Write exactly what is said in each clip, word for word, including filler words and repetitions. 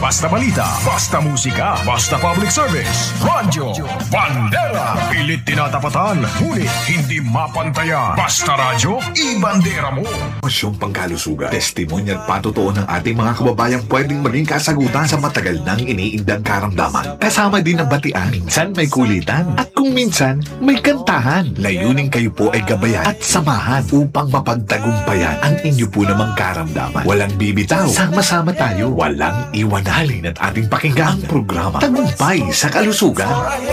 basta balita, basta musika, basta public service. Radyo Bandera. Pilit tinatapatan, ngunit hindi mapantayan. Basta radyo, i-bandera mo. Mosyong pangkalusugan, testimonya at patotoo ng ating mga kababayang pwedeng maging kasagutan sa matagal nang iniindang karamdaman. Kasama din ang batian, minsan may kulitan, at kung minsan may kantahan. Layunin kayo po ay gabayan at samahan upang mapagtagumpayan ang inyo po namang karamdaman. Walang bibitaw, sama-sama tayo, walang iwanalin at ating pakinggan ang programa Tagumpay sa Kalusugan.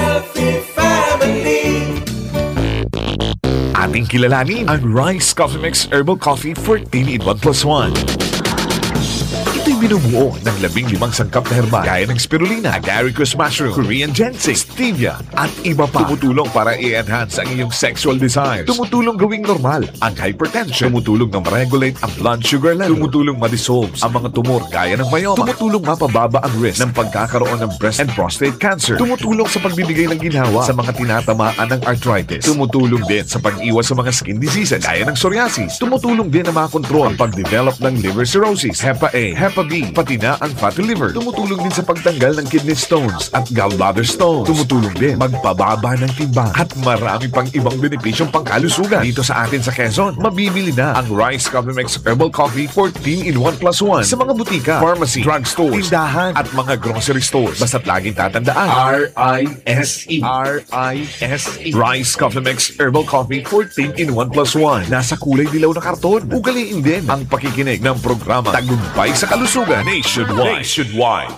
Ating kilalanin ang Rice Coffee Mix Herbal Coffee fourteen in one plus one. Ito'y binubuo ng labing limang sangkap na herbal gaya ng spirulina, agaricus mushroom, Korean ginseng, stevia, at iba pa. Tumutulong para i-enhance ang iyong sexual desires. Tumutulong gawing normal ang hypertension. Tumutulong na ma-regulate ang blood sugar level. Tumutulong ma-dissolve ang mga tumor gaya ng myoma. Tumutulong mapababa ang risk ng pagkakaroon ng breast and prostate cancer. Tumutulong sa pagbibigay ng ginhawa sa mga tinatamaan ng arthritis. Tumutulong din sa pag-iwas sa mga skin diseases gaya ng psoriasis. Tumutulong din na makontrol ang pag-develop ng liver cirrhosis, hepa A, hepa B, pati na ang fatty liver. Tumutulong din sa pagtanggal ng kidney stones at gallbladder stones. Tumutulong din magpababa ng timbang at marami pang ibang benepisyong pangkalusugan. Dito sa atin sa Quezon, mabibili na ang Rice Coffee Mix Herbal Coffee fourteen in one plus one sa mga butika, pharmacy, drugstores, tindahan at mga grocery stores. Basta't laging tatandaan R I S E R I S E Rice Coffee Mix Herbal Coffee fourteen in one plus one. Nasa kulay dilaw na karton. Ugaliin din ang pakikinig ng programa Tagumpay sa Kalusugan Nationwide. Nationwide.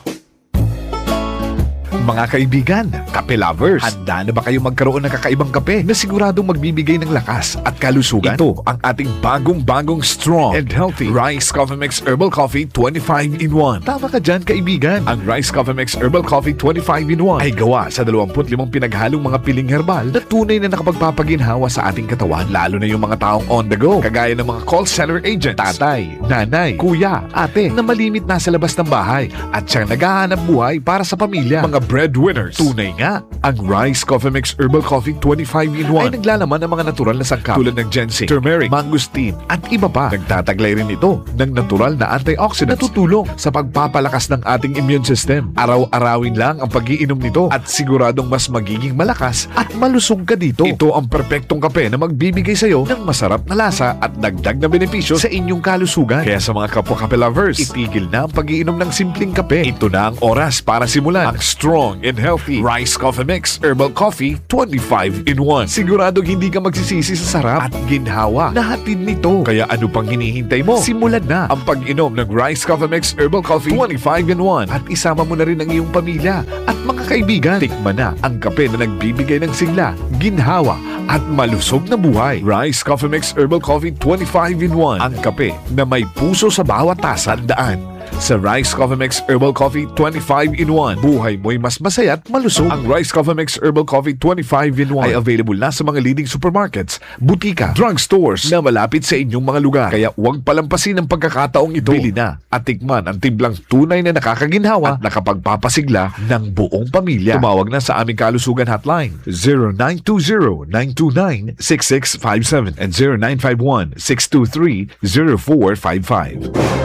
Mga kaibigan, kape lovers, handa na ba kayo magkaroon ng kakaibang kape na siguradong magbibigay ng lakas at kalusugan? Ito ang ating bagong-bagong strong and healthy Rice Coffee Mix Herbal Coffee twenty-five in one. Tama ka dyan, kaibigan. Ang Rice Coffee Mix Herbal Coffee twenty-five in one ay gawa sa dalawampu't limang pinaghalong mga piling herbal na tunay na nakapagpapaginhawa sa ating katawan, lalo na yung mga taong on the go, kagaya ng mga call center agents, tatay, nanay, kuya, ate, na malimit na sa labas ng bahay at siyang naghahanap buhay para sa pamilya. Mga breadwinners. Tunay nga, ang Rice Coffee Mix Herbal Coffee twenty-five in one ay naglalaman ng mga natural na sangkap tulad ng ginseng, turmeric, mangosteen, at iba pa. Nagtataglay rin ito ng natural na antioxidants na tutulong sa pagpapalakas ng ating immune system. Araw-arawin lang ang pag-iinom nito at siguradong mas magiging malakas at malusog ka dito. Ito ang perpektong kape na magbibigay sa iyo ng masarap na lasa at dagdag na benepisyo sa inyong kalusugan. Kaya sa mga kapwa kape lovers, itigil na ang pag-iinom ng simpleng kape. Ito na ang oras para simulan ang strong and healthy Rice Coffee Mix Herbal Coffee twenty-five in one. Siguradong hindi ka magsisisi sa sarap at ginhawa na hatid nito. Kaya ano pang hinihintay mo? Simulan na ang pag-inom ng Rice Coffee Mix Herbal Coffee twenty-five in one at isama mo na rin ang iyong pamilya at mga kaibigan. Tikman na ang kape na nagbibigay ng sigla, ginhawa at malusog na buhay. Rice Coffee Mix Herbal Coffee twenty-five in one. Ang kape na may puso sa bawat tasa. Daan sa Rice Coffee Mix Herbal Coffee twenty-five in one. Buhay mo'y mas masaya at malusog. Ang Rice Coffee Mix Herbal Coffee twenty-five in one ay available na sa mga leading supermarkets, butika, drugstores na malapit sa inyong mga lugar. Kaya huwag palampasin ang pagkakataong ito. Bili na at tikman ang timblang tunay na nakakaginhawa at nakapagpapasigla ng buong pamilya. Tumawag na sa aming kalusugan hotline zero nine two zero, nine two nine, six six five seven and zero nine five one, six two three, zero four five five.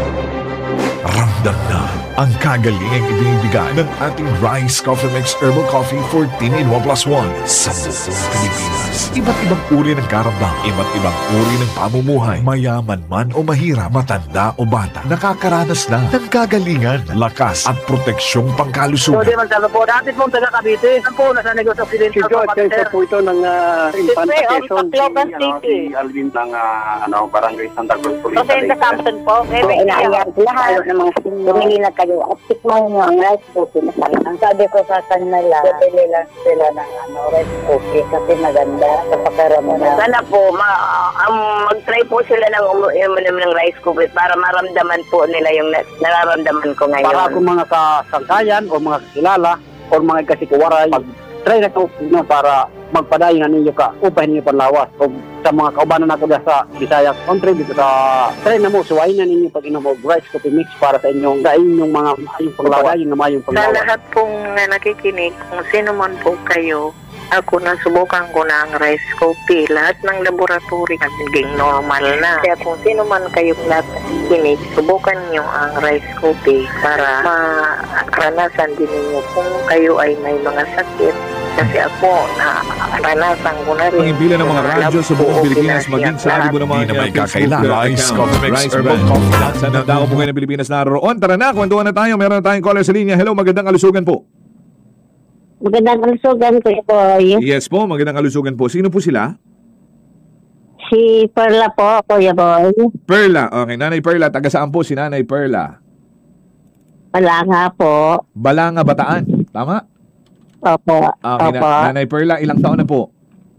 Ramdam na ang kagalingang ibinibigay ng ating Rice Coffee Mix Herbal Coffee fourteen in one plus one sa buong Pilipinas. Iba't ibang uri ng karamdam, iba't ibang uri ng pamumuhay, mayaman man o mahirap, matanda o bata, nakakaranas na ng kagalingan, lakas at proteksyong pangkalusugan. So, di man sabi po, dati pong taga Cavite, saan po nasa negosyo Occidental? Si George, sensor po ito ng uh, Infanta Quezon. Si Alvin ng uh, ano, Barangay Santa Cruz Police. Kasi sa Samson po, So, inaayaan ko lahat ng mga tumingin na kayo at tikman nyo ang rice coffee na sarap. Ang sabi ko sa kanila, bibili lang sila ng ano, rice coffee kasi maganda sa pagkaroon na. Sana po, ma- um, mag-try po sila ng uminom ng rice coffee para maramdaman po nila yung na- nararamdaman ko ngayon. Para kung mga kasangkayan o mga kakilala o mga kasikuwaray, mag-try na ito no, para magpadayon na ninyo ka upay ninyo panlawas. O sa mga kaubanan nato sa Bisaya country dito sa try na mo suwain na ninyo pag inom og rice coffee mix para sa inyong sa inyong mga mayong panglawas, yung mayong Sa panglawas. lahat pong mga nakikinig, kung sino man po kayo, ako nasubukan ko na ang rice coffee. Lahat ng laboratory naging normal na. Kaya kung sino man kayong nakikinig, subukan nyo ang rice coffee para maranasan din ninyo kung kayo ay may mga sakit. Kasi ako, naranasan ko na rin. Ang ibilan ng mga radyo sa buong Pilipinas, maging sa libo ng mga Hindi na may kakailan. Rice Coffee Mix Herbal Coffee. Sa nagdako po kayo ng Pilipinas naroon. Tara na, kwentuhan na tayo. Meron na tayong caller sa linya. Hello, magandang kalusugan po. Magandang kalusugan, Kuya Boy. Yes po, magandang kalusugan po. Sino po sila? Si Perla po, Kuya Boy. Perla. Okay, Nanay Perla. Taga saan po si Nanay Perla? Balanga po. Balanga, Bataan. Tama? Opo. Okay, Opo. na, Nanay Perla, ilang taon na po?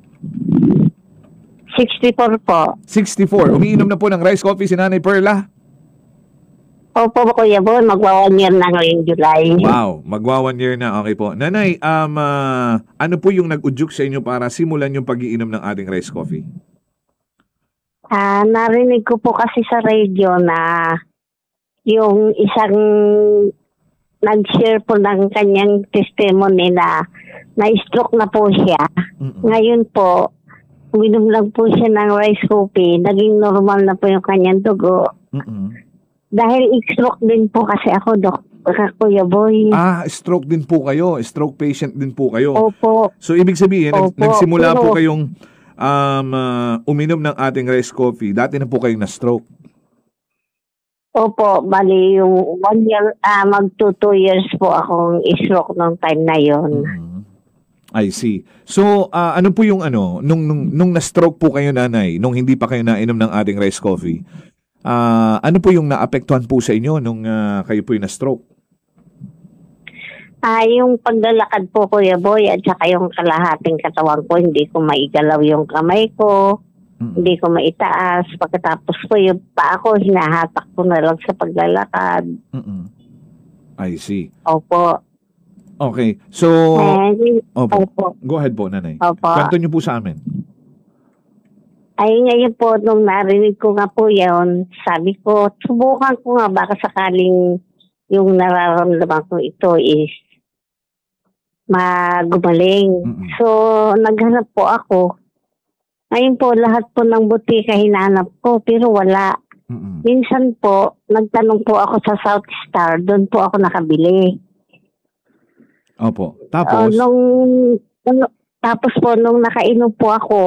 sixty-four po. sixty-four. Umiinom na po ng rice coffee si Nanay Perla? Opo, Kuya Boy. Magwa-one year na ngayong July. Wow, magwa one year na. Okay po. Nanay, um, ah, ano po yung nag-udyok sa inyo para simulan yung pag-iinom ng ating rice coffee? Ah, narinig ko po kasi sa radio na yung isang nag-share po ng kanyang testimony na na-stroke na po siya. Mm-mm. Ngayon po, uminom lang po siya ng rice coffee. Naging normal na po yung kanyang dugo. Mm-mm. Dahil stroke din po kasi ako, Dok. Kuya Boy. Ah, stroke din po kayo. Stroke patient din po kayo. Opo. So, ibig sabihin, nag- Opo, nagsimula pero- po kayong um, ah, uminom ng ating rice coffee. Dati na po kayong na-stroke. Opo, bali yung one year, ah, mag two, two years po akong stroke nung time na yon. Mhm. I see. So, ah, ano po yung ano, nung, nung, nung na-stroke po kayo, Nanay, nung hindi pa kayo nainom ng ating rice coffee, ah, ano po yung naapektuhan po sa inyo nung ah, kayo po yung na-stroke? Ah, yung paglalakad po, Kuya Boy, at saka yung kalahating katawan ko, hindi ko maigalaw yung kamay ko, Mm-mm. hindi ko maitaas. Pagkatapos po yung paa ko, hinahatak ko na lang sa paglalakad. Mm-mm. I see. Opo. Okay. So, Eh, opo. opo. Go ahead po, Nanay. Opo. Kwento niyo po sa amin. Ay, ngayon po, nung narinig ko nga po yun, sabi ko, subukan ko nga, baka sakaling yung nararamdaman ko ito is magumaling. Mm-mm. So, naghanap po ako. Ngayon po, lahat po ng butika hinanap ko, pero wala. Mm-mm. Minsan po, nagtanong po ako sa South Star, doon po ako nakabili. Opo. Uh, Tapos, nung, nung- tapos po, nung nakainom po ako,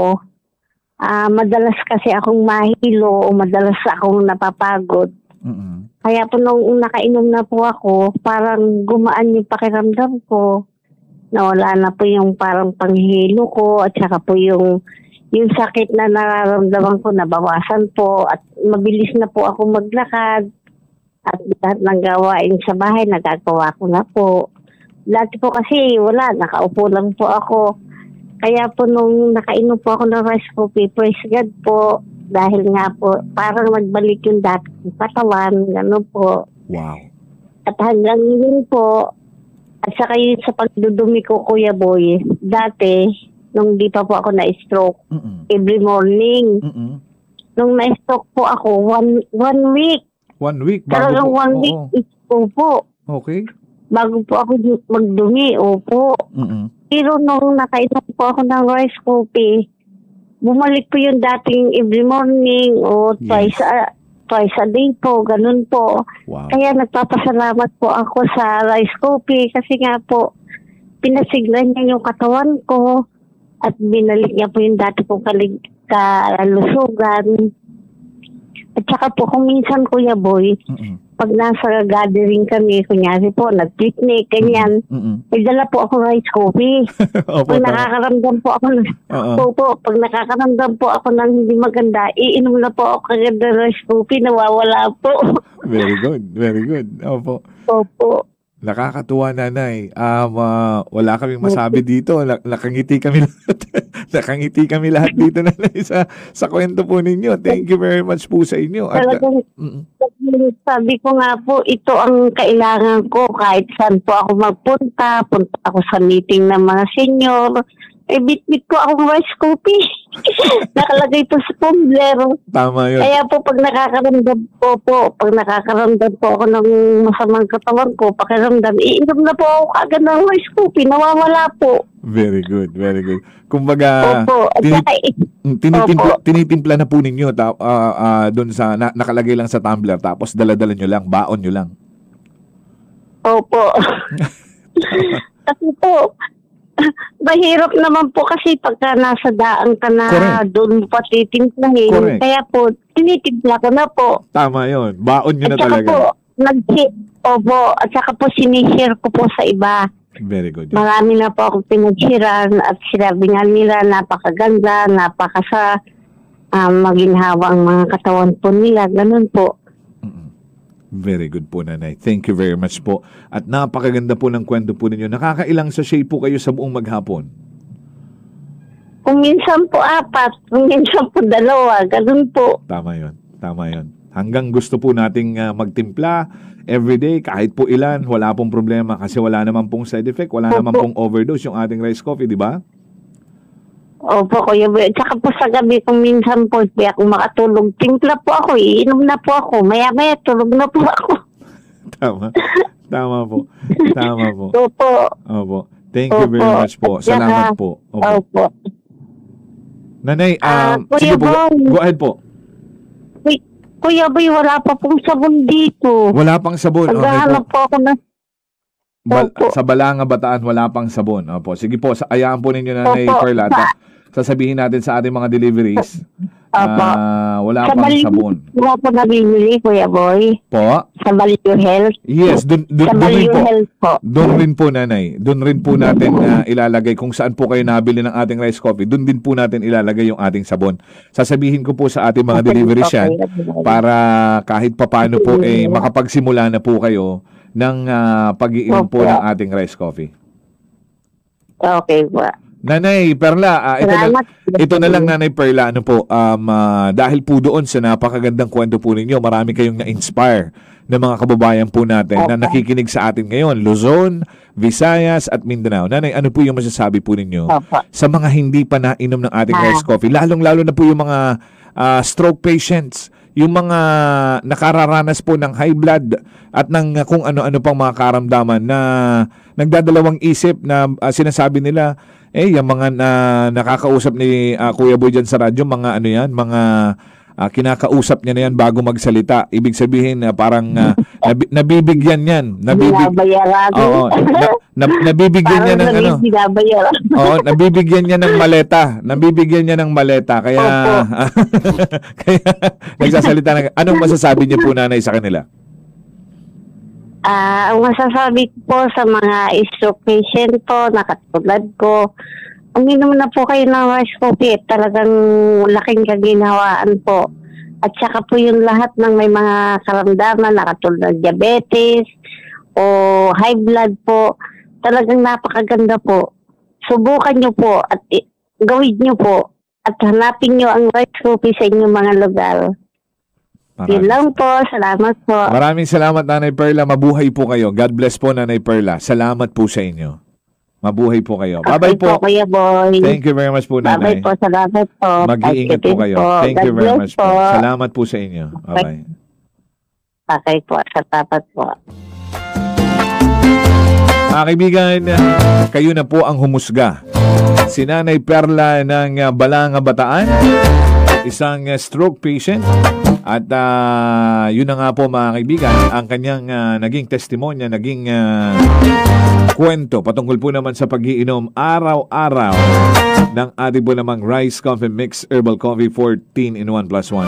ah madalas kasi akong mahilo o madalas akong napapagod. mm-mm. Kaya po nung nakainom na po ako, parang gumaan yung pakiramdam ko. Nawala na po yung parang panghilo ko at saka po yung yung sakit na nararamdaman ko nabawasan po at mabilis na po ako maglakad at lahat ng gawain sa bahay nagagawa ko na po. Dati po kasi wala, nakaupo lang po ako. Kaya po nung nakainom po ako ng rice coffee, praise God po, dahil nga po parang nagbalik yung dati kong katawan, gano'n po. Wow. At hanggang yun po, at saka yun sa pagdudumi ko, Kuya Boy, dati, nung di pa po ako na-stroke, Mm-mm. every morning, Mm-mm. nung na-stroke po ako, one one week, One week. Bago talagang po. one Oo. week, opo, Okay. bago po ako du- magdumi, opo. Mm-mm. Pero nung nakainom po ako ng rice coffee, bumalik po yung dating every morning o Yes. twice a, twice a day po, ganun po. Wow. Kaya nagpapasalamat po ako sa rice coffee kasi nga po, pinasiglan niya yung katawan ko at binalik niya po yung dati kong kalig- kalusugan. At saka po kung minsan, Kuya Boy, Mm-mm. pag nasa gathering kami, kunyari po, nag-picnic, ganyan, Mm-mm. may dala po ako rice coffee. Opo, Pag tama. nakakaramdam po ako ng, Oo. Opo, pag nakakaramdam po ako ng hindi maganda, iinom na po ako kagad ng rice coffee, nawawala po. Very good. Very good. Opo. Opo. Nakakatuwa, Nanay. Um, ah, wala kaming masabi dito. Na- nakangiti kami lahat. nakangiti kami lahat dito, Nanay, sa, sa kwento po ninyo. Thank you very much po sa inyo. At, Talagang, mm, sabi ko nga po, ito ang kailangan ko kahit saan po ako magpunta. Punta ako sa meeting ng mga senior. eh, bit-bit po akong rice coffee. Nakalagay po sa tumbler. Tama yun. Kaya po, pag nakakaramdam po po, pag nakakaramdam po ako ng masamang katawan ko, pakiramdam, iinom na po ako kagad ng rice coffee. Nawawala po. Very good, very good. Kumbaga, Opo. At tini- saka, eh, tinitimpla, Opo. tinitimpla na po ninyo ta- ah, ah, doon sa na- nakalagay lang sa tumbler tapos dala-dala nyo lang, baon nyo lang. Opo. Kasi po, mahirap naman po kasi pagka nasa daan ka na Correct. doon pa titimplahin. Correct. Kaya po, tinitimpla ko na po. Tama yun. Baon nyo na At saka talaga. po, nag Opo, at saka po sinishare ko po sa iba. Very good. Marami na po akong pinagshiran at sinabi nga nila napakaganda, napakasa um, maginhawa ang mga katawan po nila. Ganun po. Very good po, Nanay. Thank you very much po. At napakaganda po ng kwento po ninyo. Nakakailang sachet po kayo sa buong maghapon? Kung minsan po apat, kung minsan po dalawa, ganun po. Tama yun. Tama yun. Hanggang gusto po nating uh, magtimpla everyday, kahit po ilan, wala pong problema kasi wala naman pong side effect, wala naman pong overdose yung ating rice coffee, di ba? Opo, Kuya Boy. Tsaka po sa gabi, kung minsan po, di ako makatulog. Timpla po ako, iinom na po ako. Maya-maya, tulog na po ako. Tama. Tama po. Tama po. Opo. Opo. Thank you very Opo. much po. At saka- Salamat po. Opo. Opo. Nanay, Ah, um, Kuya sige po, Boy. go ahead po. Uy, Kuya Boy, wala pa pong sabon dito. Wala pang sabon. Okay po. Naghahanap po ako na... Bal- Opo. sa Balanga, Bataan, wala pang sabon. Opo. Sige po, sa ayaan po ninyo, Nanay Opo. Perlata. Sasabihin natin sa ating mga deliveries, Opo. ah, wala Sa pang Baliw, sabon. wala po nabibili, Kuya Boy. Po? Sa Baliw Health. Yes, dun, dun, Sa dun rin Baliw po. Health po. Doon rin po, Nanay. Doon rin po natin ah, ilalagay kung saan po kayo nabili ng ating rice coffee. Doon din po natin ilalagay yung ating sabon. Sasabihin ko po sa ating mga deliveries yan para kahit papano po eh makapagsimula na po kayo ng ah, pag-iinom po Opo. ng ating rice coffee. Okay po. Nanay Perla, ah, ito, na, Salamat. ito na lang, Nanay Perla, ano po, um, ah, dahil po doon sa napakagandang kwento po ninyo, marami kayong na-inspire ng mga kababayan po natin na nakikinig sa atin ngayon, Luzon, Visayas at Mindanao. Nanay, ano po yung masasabi po ninyo Opo. sa mga hindi pa nainom ng ating Ah. rice coffee, lalong-lalo na po yung mga ah, stroke patients, yung mga nakararanas po ng high blood at ng ah, kung ano-ano pang mga karamdaman na nagdadalawang isip na ah, sinasabi nila, eh, yung mga na, nakakausap ni ah, Kuya Boy dyan sa radyo, mga ano yan, mga ah, kinakausap niya na yan bago magsalita. Ibig sabihin, na parang ah, nabi- nabibigyan yan. Nabibig, Binabayaran. oo, na, na, nabibigyan niya ng ano. Binabayaran. Oo, nabibigyan niya ng maleta. Nabibigyan niya ng maleta. Kaya, kaya nagsasalita ng, anong masasabi niyo po, Nanay, sa kanila? Ah, ang masasabi ko po sa mga stroke patient po, nakatulad ko, uminom na po kayo ng rice coffee. Talagang laking kaginhawaan po. At saka po yung lahat ng may mga karamdaman, nakatulad ng diabetes o high blood po, talagang napakaganda po. Subukan nyo po at i- gawin nyo po at hanapin nyo ang rice coffee sa inyong mga lugar. Yun lang po. Salamat po. Maraming salamat, Nanay Perla. Mabuhay po kayo. God bless po, Nanay Perla. Salamat po sa inyo. Mabuhay po kayo. Bye-bye Okay po. Kuya Boy. Thank you very much po, Nanay. Bye-bye po. Salamat po. Mag-iingat po kayo. Thank you very much po. Salamat po sa inyo. Bye-bye. Okay po. Salamat po. Mga kaibigan, kayo na po ang humusga. Si Nanay Perla ng uh, Balanga, Bataan, isang uh, stroke patient. At uh, yun na nga po, mga kaibigan, ang kanyang uh, naging testimonya, naging uh, kwento patungkol po naman sa pag-iinom araw-araw ng ating po namang Rice Coffee Mix Herbal Coffee fourteen in one plus one.